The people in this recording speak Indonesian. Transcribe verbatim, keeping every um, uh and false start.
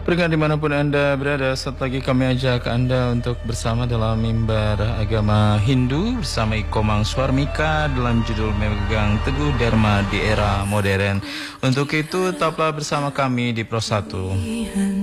Pendengar dimanapun Anda berada, saat lagi kami ajak Anda untuk bersama dalam mimbar agama Hindu bersama Ikomang Swarmika dalam judul Memegang Teguh Dharma di Era Modern. Untuk itu, tetaplah bersama kami di Pro satu.